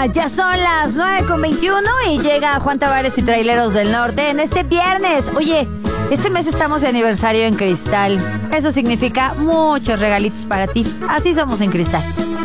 Ya son las 9:21 y llega Juan Tavares y Traileros del Norte en este viernes. Oye, este mes estamos de aniversario en Cristal. Eso significa muchos regalitos para ti. Así somos en Cristal.